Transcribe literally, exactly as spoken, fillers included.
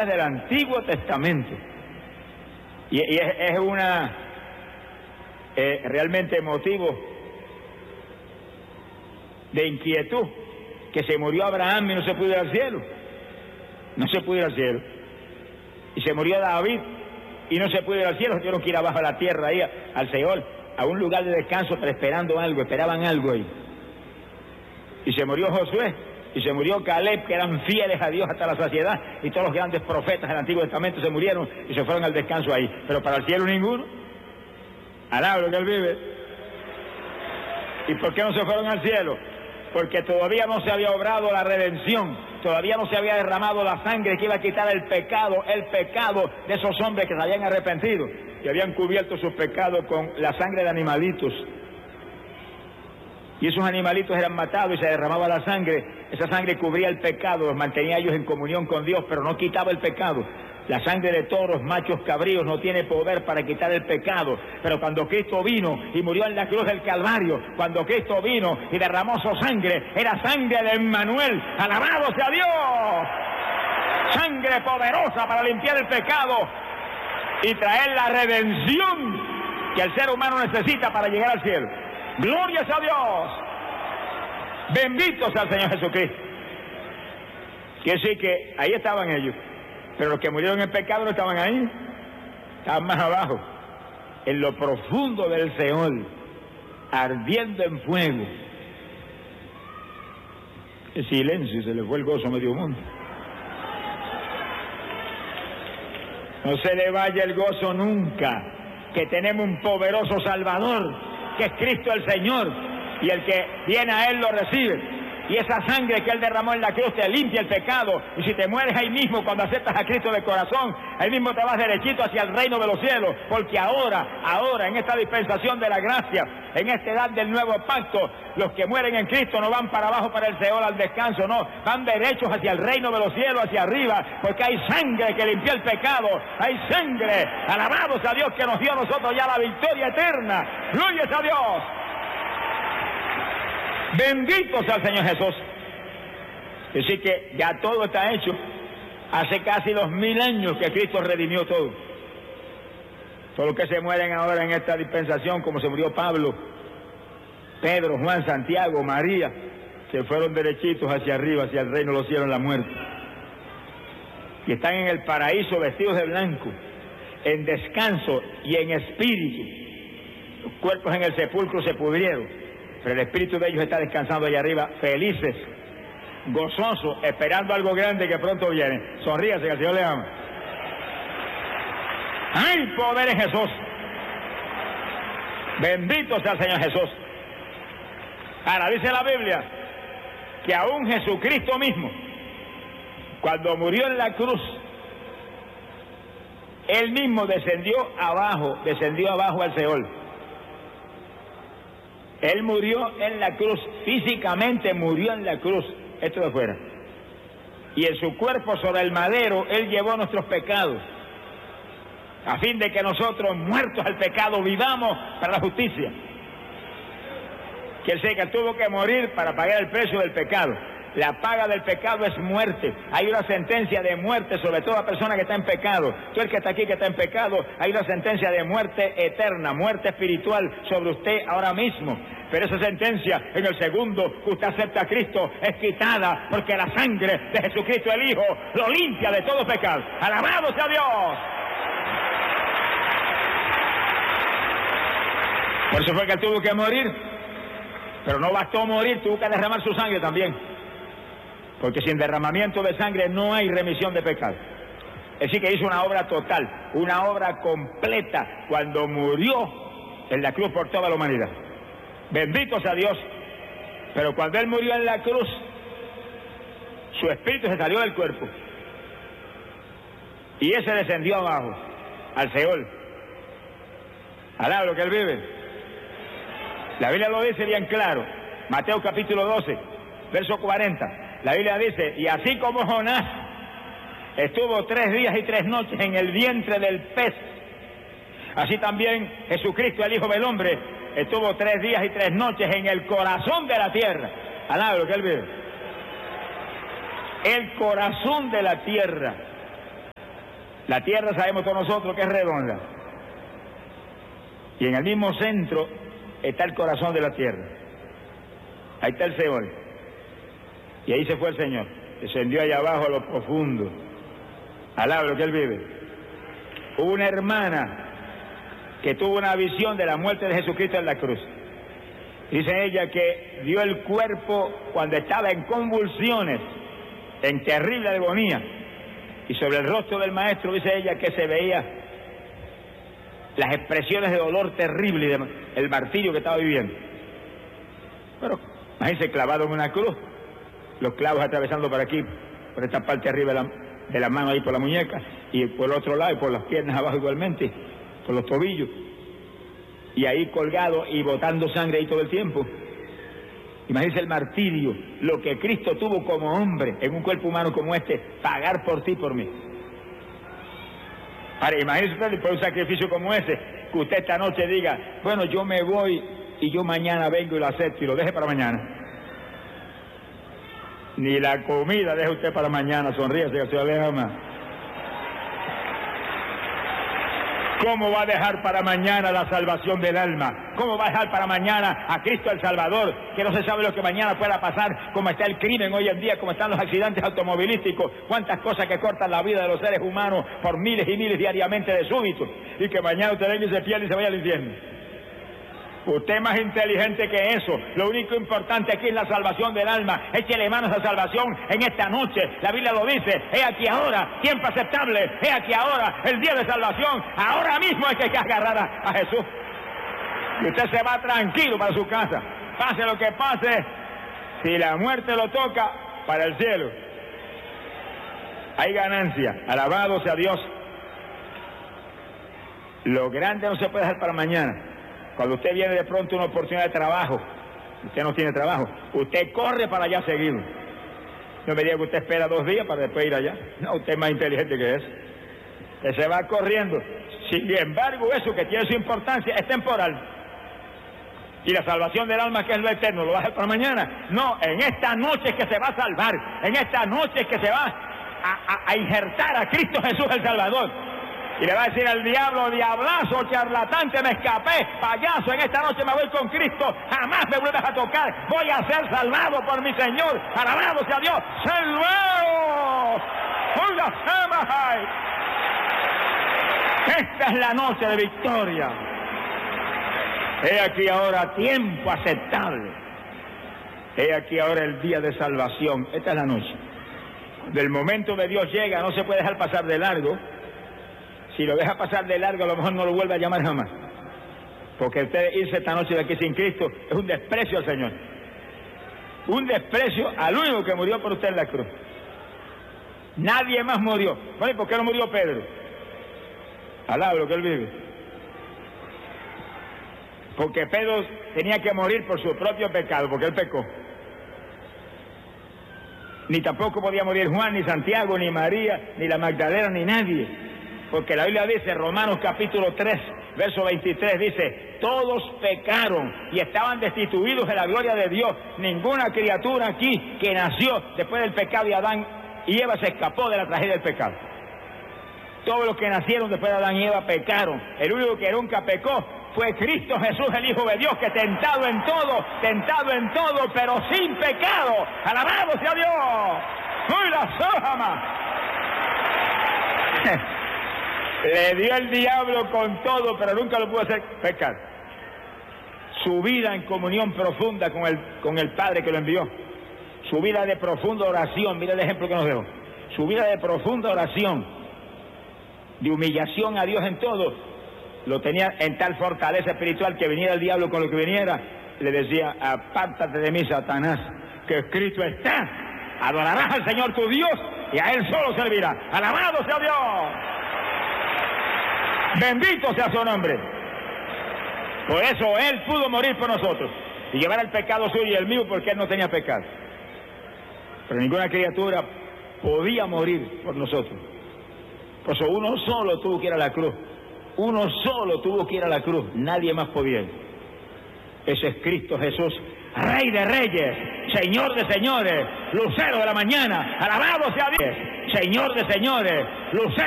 profecías del Antiguo Testamento. Y, y es, es una eh, realmente motivo de inquietud que se murió Abraham y no se pudo ir al cielo. No se pudo ir al cielo. Y se murió David y no se pudo ir al cielo. Tuvieron que ir abajo a la tierra, ahí al Seol, a un lugar de descanso, pero esperando algo, esperaban algo ahí. Y se murió Josué, y se murió Caleb, que eran fieles a Dios hasta la saciedad, y todos los grandes profetas del Antiguo Testamento se murieron y se fueron al descanso ahí. Pero para el cielo ninguno. Alaba lo que él vive. ¿Y por qué no se fueron al cielo? Porque todavía no se había obrado la redención, todavía no se había derramado la sangre que iba a quitar el pecado, el pecado de esos hombres que se habían arrepentido y habían cubierto sus pecados con la sangre de animalitos. Y esos animalitos eran matados y se derramaba la sangre. Esa sangre cubría el pecado, los mantenía ellos en comunión con Dios, pero no quitaba el pecado. La sangre de toros, machos cabríos, no tiene poder para quitar el pecado. Pero cuando Cristo vino y murió en la cruz del Calvario, cuando Cristo vino y derramó su sangre, era sangre de Emmanuel. ¡Alabado sea Dios! Sangre poderosa para limpiar el pecado y traer la redención que el ser humano necesita para llegar al cielo. ¡Gloria a Dios! Bendito sea el Señor Jesucristo. Quiere decir que ahí estaban ellos. Pero los que murieron en pecado no estaban ahí, estaban más abajo, en lo profundo del Seol, ardiendo en fuego. El silencio, se le fue el gozo a medio mundo. No se le vaya el gozo nunca, que tenemos un poderoso Salvador, que es Cristo el Señor, y el que viene a Él lo recibe. Y esa sangre que Él derramó en la cruz te limpia el pecado. Y si te mueres ahí mismo cuando aceptas a Cristo de corazón, ahí mismo te vas derechito hacia el reino de los cielos. Porque ahora, ahora, en esta dispensación de la gracia, en esta edad del nuevo pacto, los que mueren en Cristo no van para abajo para el Seol al descanso, no. Van derechos hacia el reino de los cielos, hacia arriba, porque hay sangre que limpió el pecado. Hay sangre, alabados a Dios, que nos dio a nosotros ya la victoria eterna. ¡Gloria a Dios! Bendito sea el Señor Jesús. Es decir que ya todo está hecho. Hace casi dos mil años que Cristo redimió todo. Todos los que se mueren ahora en esta dispensación, como se murió Pablo, Pedro, Juan, Santiago, María, se fueron derechitos hacia arriba, hacia el reino de los cielos, en la muerte. Y están en el paraíso vestidos de blanco, en descanso y en espíritu. Los cuerpos en el sepulcro se pudrieron, pero el espíritu de ellos está descansando allá arriba, felices, gozosos, esperando algo grande que pronto viene. Sonríase, que el Señor le ama. ¡Hay poder en Jesús! Bendito sea el Señor Jesús. Ahora dice la Biblia que aún Jesucristo mismo, cuando murió en la cruz, Él mismo descendió abajo, descendió abajo al Seol. Él murió en la cruz, físicamente murió en la cruz, esto de fuera. Y en su cuerpo sobre el madero, Él llevó nuestros pecados, a fin de que nosotros, muertos al pecado, vivamos para la justicia. Que Él sé que tuvo que morir para pagar el precio del pecado. La paga del pecado es muerte. Hay una sentencia de muerte sobre toda persona que está en pecado. Tú el que está aquí que está en pecado, hay una sentencia de muerte eterna, muerte espiritual sobre usted ahora mismo. Pero esa sentencia, en el segundo que usted acepta a Cristo, es quitada, porque la sangre de Jesucristo el Hijo lo limpia de todo pecado. ¡Alabado sea Dios! Por eso fue que Él tuvo que morir. Pero no bastó morir, tuvo que derramar su sangre también. Porque sin derramamiento de sangre no hay remisión de pecado. Es decir, que hizo una obra total, una obra completa, cuando murió en la cruz por toda la humanidad. Bendito sea Dios. Pero cuando Él murió en la cruz, su espíritu se salió del cuerpo. Y ese descendió abajo, al Seol. Alaba lo que Él vive. La Biblia lo dice bien claro. Mateo capítulo doce, verso cuarenta. La Biblia dice, y así como Jonás estuvo tres días y tres noches en el vientre del pez, así también Jesucristo, el Hijo del Hombre, estuvo tres días y tres noches en el corazón de la tierra. Alaba lo que Él vive. El corazón de la tierra. La tierra sabemos todos nosotros que es redonda. Y en el mismo centro está el corazón de la tierra. Ahí está el Seol. Y ahí se fue el Señor. Descendió allá abajo a lo profundo. Al lado de lo que Él vive. Hubo una hermana que tuvo una visión de la muerte de Jesucristo en la cruz. Dice ella que dio el cuerpo cuando estaba en convulsiones, en terrible agonía. Y sobre el rostro del maestro, dice ella, que se veía las expresiones de dolor terrible y de el martirio que estaba viviendo. Pero imagínense, clavado en una cruz, los clavos atravesando por aquí, por esta parte arriba de la, de la mano, ahí por la muñeca, y por el otro lado, y por las piernas abajo igualmente, por los tobillos, y ahí colgado y botando sangre ahí todo el tiempo. Imagínense el martirio, lo que Cristo tuvo como hombre en un cuerpo humano como este, pagar por ti, por mí. Ahora, imagínense usted, después de un sacrificio como ese, que usted esta noche diga, bueno, yo me voy y yo mañana vengo y lo acepto y lo deje para mañana. Ni la comida deje usted para mañana, sonríase que se le ama. ¿Cómo va a dejar para mañana la salvación del alma? ¿Cómo va a dejar para mañana a Cristo el Salvador? Que no se sabe lo que mañana pueda pasar, cómo está el crimen hoy en día, cómo están los accidentes automovilísticos, cuántas cosas que cortan la vida de los seres humanos por miles y miles diariamente de súbito, y que mañana usted venga y se pierde y se vaya al infierno. Usted es más inteligente que eso. Lo único importante aquí es la salvación del alma. Échele manos a esa salvación en esta noche. La Biblia lo dice. He aquí ahora, tiempo aceptable. He aquí ahora, el día de salvación. Ahora mismo es que hay que agarrar a, a Jesús. Y usted se va tranquilo para su casa. Pase lo que pase, si la muerte lo toca, para el cielo. Hay ganancia. Alabado sea Dios. Lo grande no se puede dejar para mañana. Cuando usted viene de pronto una oportunidad de trabajo, usted no tiene trabajo, usted corre para allá seguido. No me diga que usted espera dos días para después ir allá. No, usted es más inteligente que eso. Usted se va corriendo. Sin embargo, eso que tiene su importancia es temporal. Y la salvación del alma, que es lo eterno, ¿lo va a hacer para mañana? No, en esta noche es que se va a salvar. En esta noche es que se va a, a, a injertar a Cristo Jesús el Salvador. Y le va a decir al diablo, diablazo, charlatán, te me escapé, payaso, en esta noche me voy con Cristo, jamás me vuelves a tocar, voy a ser salvado por mi Señor, alabado sea Dios, ¡salvado! Esta es la noche de victoria. He aquí ahora tiempo aceptable. He aquí ahora el día de salvación. Esta es la noche. Del momento de Dios llega, no se puede dejar pasar de largo. Si lo deja pasar de largo, a lo mejor no lo vuelve a llamar jamás. Porque usted irse esta noche de aquí sin Cristo es un desprecio al Señor. Un desprecio al único que murió por usted en la cruz. Nadie más murió. Bueno, ¿y por qué no murió Pedro? Alaba lo que él vive. Porque Pedro tenía que morir por su propio pecado, porque él pecó. Ni tampoco podía morir Juan, ni Santiago, ni María, ni la Magdalena, ni nadie. Porque la Biblia dice, Romanos capítulo tres, verso veintitrés, dice, todos pecaron y estaban destituidos de la gloria de Dios. Ninguna criatura aquí que nació después del pecado de Adán y Eva se escapó de la tragedia del pecado. Todos los que nacieron después de Adán y Eva pecaron. El único que nunca pecó fue Cristo Jesús, el Hijo de Dios, que tentado en todo, tentado en todo, pero sin pecado. ¡Alabado sea Dios! ¡Uy, la sojama! Le dio el diablo con todo, pero nunca lo pudo hacer pecar. Su vida en comunión profunda con el, con el Padre que lo envió. Su vida de profunda oración, mira el ejemplo que nos dejó. Su vida de profunda oración, de humillación a Dios en todo, lo tenía en tal fortaleza espiritual que viniera el diablo con lo que viniera, le decía, apártate de mí, Satanás, que escrito está, adorarás al Señor tu Dios y a Él solo servirá. ¡Alabado sea Dios! Bendito sea su nombre. Por eso Él pudo morir por nosotros y llevar el pecado suyo y el mío, porque Él no tenía pecado. Pero ninguna criatura podía morir por nosotros. Por eso uno solo tuvo que ir a la cruz. Uno solo tuvo que ir a la cruz. Nadie más podía ir. Ese es Cristo Jesús, Rey de Reyes, Señor de Señores, Lucero de la mañana. Alabado sea Dios. Señor de Señores, Lucero.